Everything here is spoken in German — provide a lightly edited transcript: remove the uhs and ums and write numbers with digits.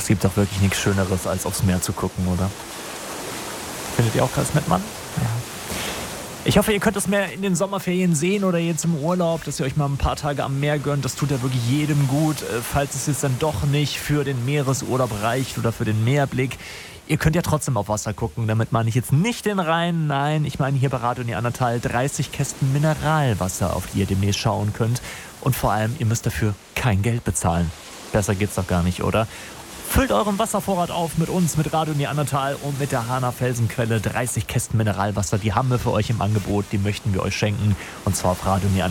Es gibt doch wirklich nichts Schöneres, als aufs Meer zu gucken, oder? Findet ihr auch, Karl Smettmann? Ja. Ich hoffe, ihr könnt das Meer in den Sommerferien sehen oder jetzt im Urlaub, dass ihr euch mal ein paar Tage am Meer gönnt. Das tut ja wirklich jedem gut, falls es jetzt dann doch nicht für den Meeresurlaub reicht oder für den Meerblick. Ihr könnt ja trotzdem auf Wasser gucken. Damit meine ich jetzt nicht den Rhein. Nein, ich meine hier bei Radio Neandertal 30 Kästen Mineralwasser, auf die ihr demnächst schauen könnt. Und vor allem, ihr müsst dafür kein Geld bezahlen. Besser geht's doch gar nicht, oder? Füllt euren Wasservorrat auf mit uns, mit Radio Neandertal und mit der Hahner Felsenquelle. 30 Kästen Mineralwasser, die haben wir für euch im Angebot. Die möchten wir euch schenken. Und zwar auf Radio Neandertal.